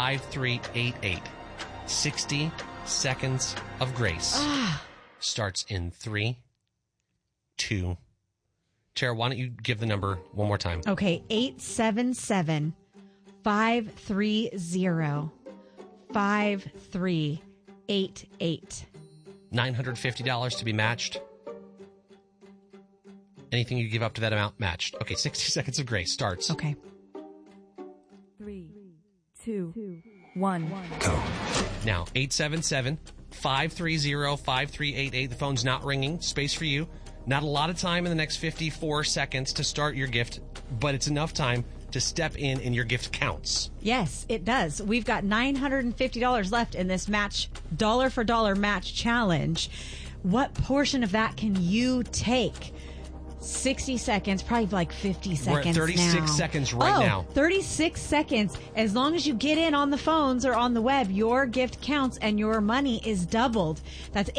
5388. 60 seconds of grace. Starts in 3, 2. Tara, why don't you give the number one more time? Okay, 877-530-5388. $950 to be matched. Anything you give up to that amount, matched. Okay, 60 seconds of grace starts. Okay. 3, 2, 1, Go. Now, 877-530-5388. The phone's not ringing. Space for you. Not a lot of time in the next 54 seconds to start your gift, but it's enough time to step in and your gift counts. Yes, it does. We've got $950 left in this match, dollar for dollar match challenge. What portion of that can you take? 60 seconds, probably like 50 seconds. We're at 36 now. seconds now. 36 seconds. As long as you get in on the phones or on the web, your gift counts and your money is doubled. That's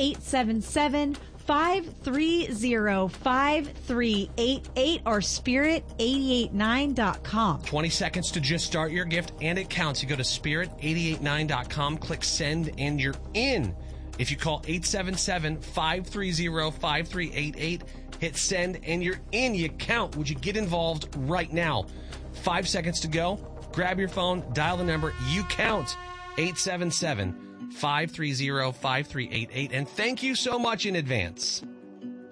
877-530-5388 or spirit889.com. 20 seconds to just start your gift, and it counts. You go to spirit889.com, click send, and you're in. If you call 877-530-5388, hit send, and you're in. You count. Would you get involved right now? 5 seconds to go. Grab your phone, dial the number. You count. 877-530-5388. And thank you so much in advance.